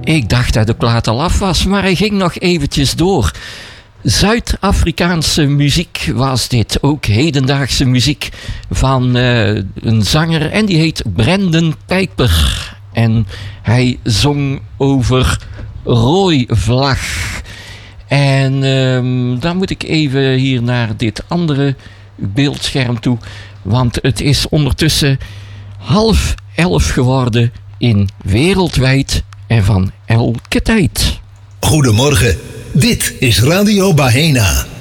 Ik dacht dat de plaat al af was, maar hij ging nog eventjes door. Zuid-Afrikaanse muziek was dit. Ook hedendaagse muziek van een zanger. En die heet Brandon Piper. En hij zong over rooivlag. En dan moet ik even hier naar dit andere beeldscherm toe. Want het is ondertussen 10:30 geworden in Wereldwijd en van elke tijd. Goedemorgen, dit is Radio Bahena.